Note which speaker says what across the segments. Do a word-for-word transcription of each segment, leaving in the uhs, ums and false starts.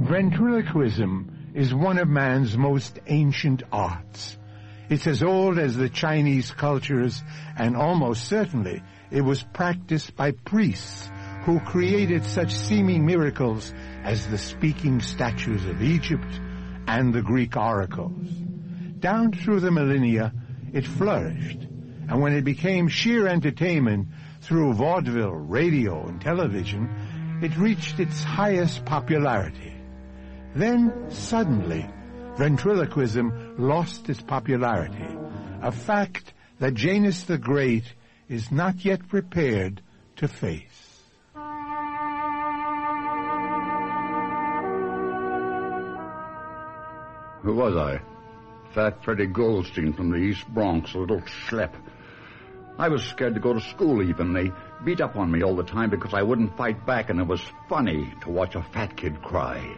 Speaker 1: Ventriloquism is one of man's most ancient arts. It's as old as the Chinese cultures, and almost certainly it was practiced by priests who created such seeming miracles as the speaking statues of Egypt and the Greek oracles. Down through the millennia, it flourished, and when it became sheer entertainment through vaudeville, radio, and television, it reached its highest popularity. Then, suddenly, ventriloquism lost its popularity, a fact that Janus the Great is not yet prepared to face.
Speaker 2: Who was I? Fat Freddie Goldstein from the East Bronx, a little schlep. I was scared to go to school even. They beat up on me all the time because I wouldn't fight back, and it was funny to watch a fat kid cry.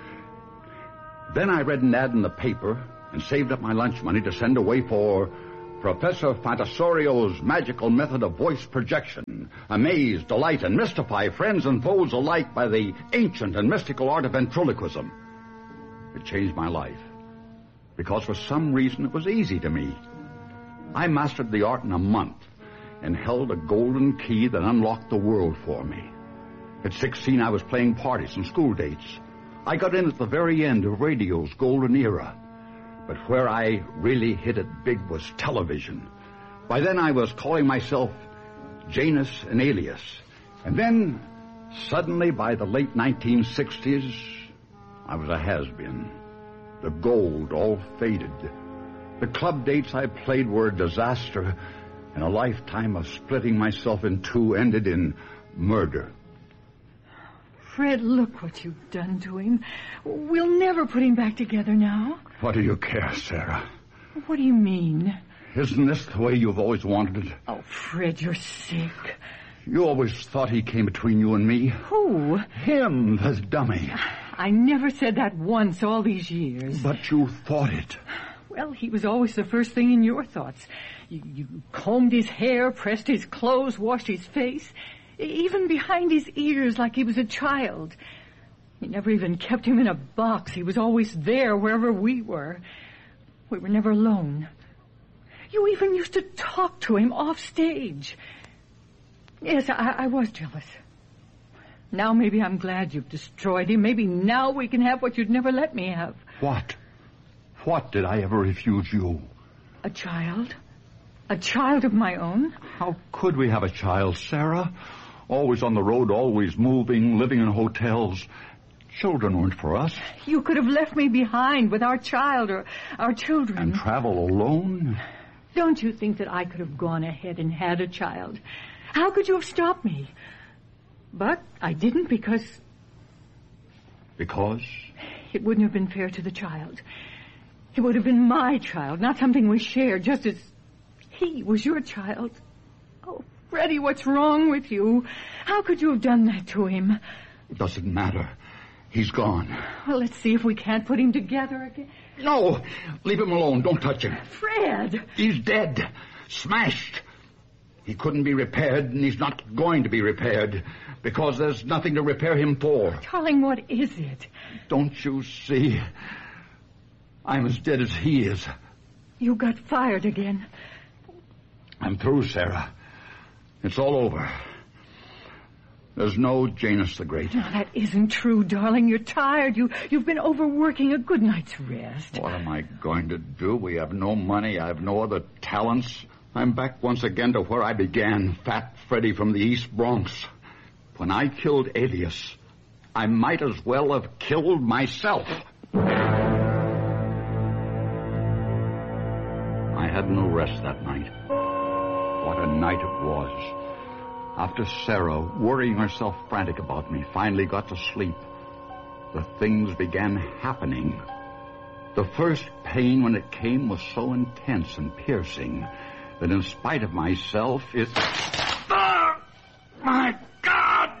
Speaker 2: Then I read an ad in the paper and saved up my lunch money to send away for Professor Fantasorio's magical method of voice projection. Amaze, delight, and mystify friends and foes alike by the ancient and mystical art of ventriloquism. It changed my life, because for some reason it was easy to me. I mastered the art in a month and held a golden key that unlocked the world for me. At sixteen, I was playing parties and school dates. I got in at the very end of radio's golden era. But where I really hit it big was television. By then I was calling myself Janus an alias. And then, suddenly, by the late nineteen sixties, I was a has-been. The gold all faded. The club dates I played were a disaster, and a lifetime of splitting myself in two ended in murder.
Speaker 3: Fred, look what you've done to him. We'll never put him back together now.
Speaker 2: What do you care, Sarah?
Speaker 3: What do you mean?
Speaker 2: Isn't this the way you've always wanted it?
Speaker 3: Oh, Fred, you're sick.
Speaker 2: You always thought he came between you and me.
Speaker 3: Who?
Speaker 2: Him, the dummy.
Speaker 3: I never said that once all these years.
Speaker 2: But you thought it.
Speaker 3: Well, he was always the first thing in your thoughts. You, you combed his hair, pressed his clothes, washed his face, even behind his ears like he was a child. You never even kept him in a box. He was always there wherever we were. We were never alone. You even used to talk to him off stage. Yes, I, I was jealous. Now maybe I'm glad you've destroyed him. Maybe now we can have what you'd never let me have.
Speaker 2: What? What did I ever refuse you?
Speaker 3: A child? A child of my own?
Speaker 2: How could we have a child, Sarah? Always on the road, always moving, living in hotels. Children weren't for us.
Speaker 3: You could have left me behind with our child or our children.
Speaker 2: And travel alone?
Speaker 3: Don't you think that I could have gone ahead and had a child? How could you have stopped me? But I didn't because...
Speaker 2: Because?
Speaker 3: It wouldn't have been fair to the child. It would have been my child, not something we shared, just as he was your child. Oh, Freddie, what's wrong with you? How could you have done that to him?
Speaker 2: It doesn't matter. He's gone.
Speaker 3: Well, let's see if we can't put him together again.
Speaker 2: No! Leave him alone. Don't touch him.
Speaker 3: Fred!
Speaker 2: He's dead. Smashed. He couldn't be repaired, and he's not going to be repaired, because there's nothing to repair him for.
Speaker 3: Darling, what is it?
Speaker 2: Don't you see? I'm as dead as he is.
Speaker 3: You got fired again.
Speaker 2: I'm through, Sarah. It's all over. There's no Janus the Great.
Speaker 3: No, that isn't true, darling. You're tired. You, you've been overworking. A good night's rest.
Speaker 2: What am I going to do? We have no money. I have no other talents. I'm back once again to where I began, Fat Freddie from the East Bronx. When I killed Alias, I might as well have killed myself. I had no rest that night. What a night it was. After Sarah, worrying herself frantic about me, finally got to sleep, the things began happening. The first pain when it came was so intense and piercing that in spite of myself, it... Oh, my God!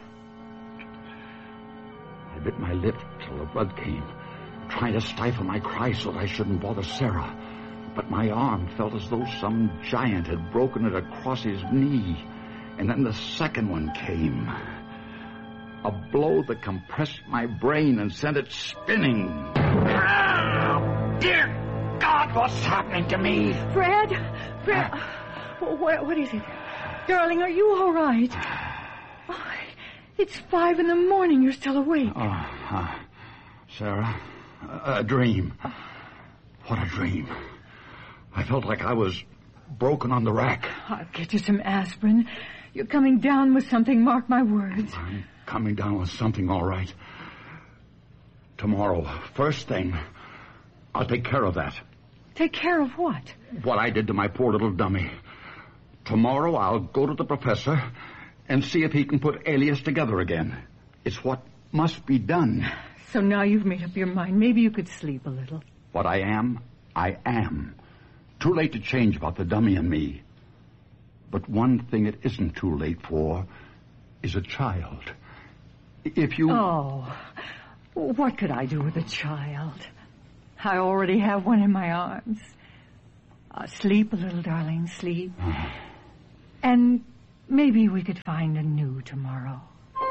Speaker 2: I bit my lip till the blood came, trying to stifle my cry so that I shouldn't bother Sarah. But my arm felt as though some giant had broken it across his knee. And then the second one came. A blow that compressed my brain and sent it spinning. Ah, dear God, what's happening to me?
Speaker 3: Fred? Fred? Uh, what, what is it? Darling, are you all right? Oh, it's five in the morning. You're still awake.
Speaker 2: Oh, uh, Sarah, a, a dream. What a dream. I felt like I was broken on the rack.
Speaker 3: I'll get you some aspirin. You're coming down with something, mark my words.
Speaker 2: I'm coming down with something, all right. Tomorrow, first thing, I'll take care of that.
Speaker 3: Take care of what?
Speaker 2: What I did to my poor little dummy. Tomorrow I'll go to the professor and see if he can put Alias together again. It's what must be done.
Speaker 3: So now you've made up your mind. Maybe you could sleep a little.
Speaker 2: What I am, I am. Too late to change about the dummy and me. But one thing it isn't too late for is a child. If you...
Speaker 3: Oh, what could I do with a child? I already have one in my arms. Uh, sleep a little, darling, sleep. And maybe we could find a new tomorrow.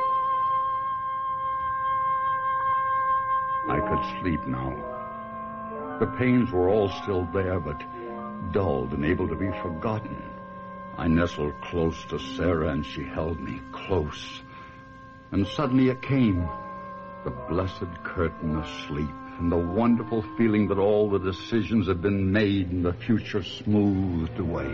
Speaker 2: I could sleep now. The pains were all still there, but dulled and able to be forgotten. I nestled close to Sarah, and she held me close. And suddenly it came, the blessed curtain of sleep, and the wonderful feeling that all the decisions had been made and the future smoothed away.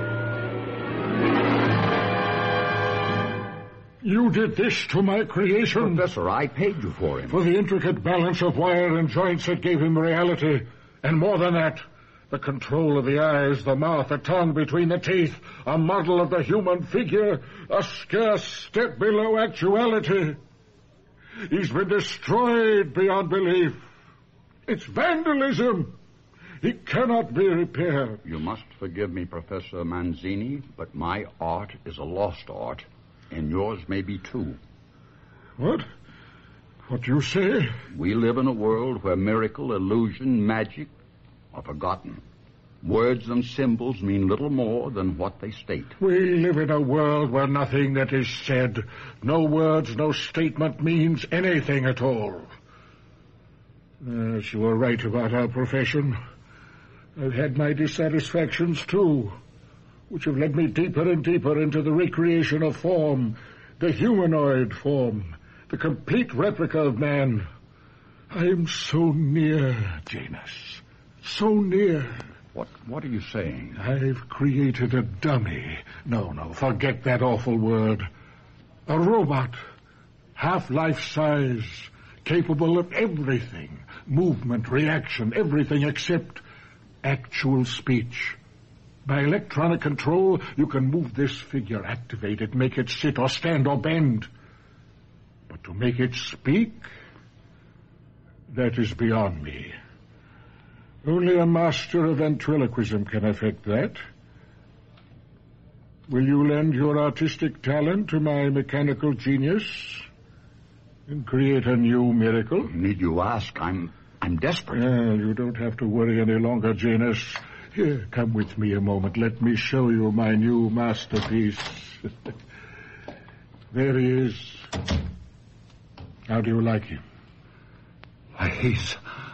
Speaker 4: You did this to my creation.
Speaker 2: Professor, I paid you for him.
Speaker 4: For the intricate balance of wire and joints that gave him reality. And more than that, the control of the eyes, the mouth, the tongue between the teeth, a model of the human figure, a scarce step below actuality. He's been destroyed beyond belief. It's vandalism. He cannot be repaired.
Speaker 2: You must forgive me, Professor Manzini, but my art is a lost art, and yours may be too.
Speaker 4: What? What do you say?
Speaker 2: We live in a world where miracle, illusion, magic are forgotten. Words and symbols mean little more than what they state.
Speaker 4: We live in a world where nothing that is said, no words, no statement means anything at all. Yes, you were right about our profession. I've had my dissatisfactions, too, which have led me deeper and deeper into the recreation of form, the humanoid form, the complete replica of man. I am so near, Janus, so near.
Speaker 2: What, what are you saying?
Speaker 4: I've created a dummy. No, no, forget that awful word. A robot, half life-size, capable of everything. Movement, reaction, everything except actual speech. By electronic control, you can move this figure, activate it, make it sit or stand or bend. But to make it speak, that is beyond me. Only a master of ventriloquism can effect that. Will you lend your artistic talent to my mechanical genius and create a new miracle?
Speaker 2: Need you ask? I'm I'm desperate.
Speaker 4: Well, you don't have to worry any longer, Janus. Here, come with me a moment. Let me show you my new masterpiece. There he is. How do you like him?
Speaker 2: Why, he's...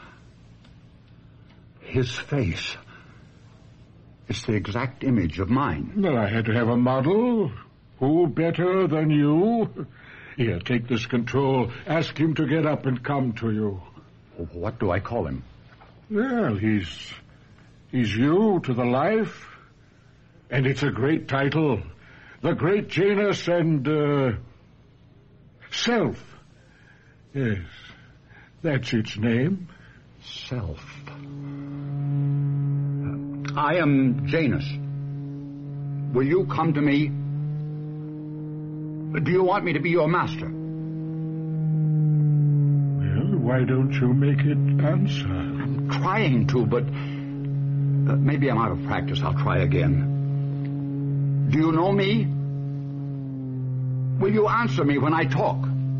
Speaker 2: His face. It's the exact image of mine.
Speaker 4: Well, I had to have a model. Who better than you? Here, take this control. Ask him to get up and come to you.
Speaker 2: What do I call him?
Speaker 4: Well, he's... He's you to the life. And it's a great title. The Great Janus and, uh... Self. Yes, that's its name.
Speaker 2: Self. I am Janus. Will you come to me? Do you want me to be your master?
Speaker 4: Well, why don't you make it answer?
Speaker 2: I'm trying to, but uh, maybe I'm out of practice. I'll try again. Do you know me? Will you answer me when I talk?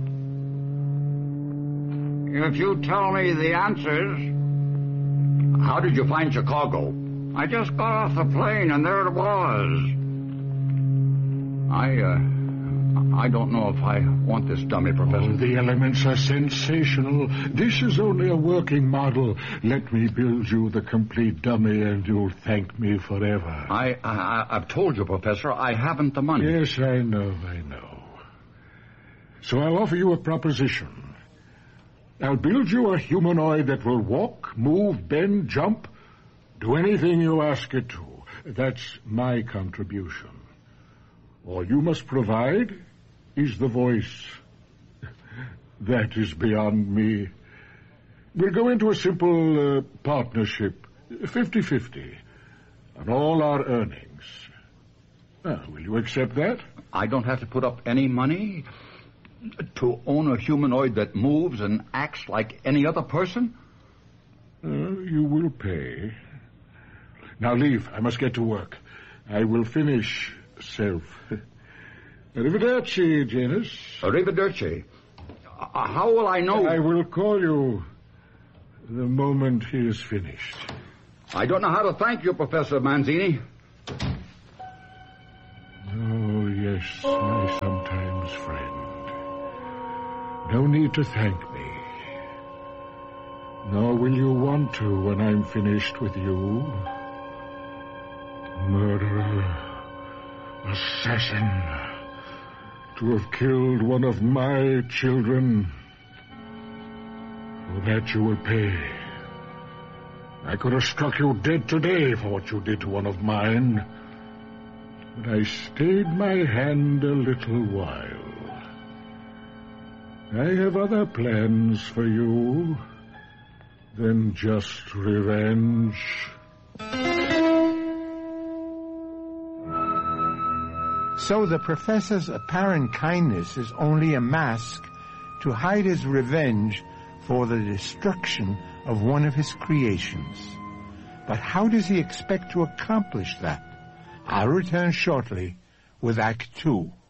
Speaker 2: If you tell me the answers... How did you find Chicago? I just got off the plane and there it was. I, uh, I don't know if I want this dummy, Professor.
Speaker 4: Oh, the elements are sensational. This is only a working model. Let me build you the complete dummy, and you'll thank me forever.
Speaker 2: I, I, I've told you, Professor, I haven't the money.
Speaker 4: Yes, I know, I know. So I'll offer you a proposition. I'll build you a humanoid that will walk, move, bend, jump, do anything you ask it to. That's my contribution. All you must provide is the voice. That is beyond me. We'll go into a simple uh, partnership, fifty-fifty, on all our earnings. Ah, will you accept that?
Speaker 2: I don't have to put up any money to own a humanoid that moves and acts like any other person?
Speaker 4: Uh, you will pay. Now leave. I must get to work. I will finish Self. Arrivederci, Janus.
Speaker 2: Arrivederci. Uh, how will I know?
Speaker 4: I will call you the moment he is finished.
Speaker 2: I don't know how to thank you, Professor Manzini.
Speaker 4: Oh, yes, my sometimes friend. No need to thank me. Nor will you want to when I'm finished with you. Murderer. Assassin, to have killed one of my children. For that you will pay. I could have struck you dead today for what you did to one of mine. But I stayed my hand a little while. I have other plans for you than just revenge.
Speaker 1: So the professor's apparent kindness is only a mask to hide his revenge for the destruction of one of his creations. But how does he expect to accomplish that? I'll return shortly with Act Two.